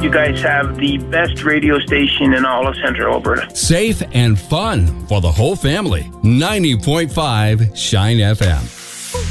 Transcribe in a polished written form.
You guys have the best radio station in all of Central Alberta. Safe and fun for the whole family. 90.5 Shine FM.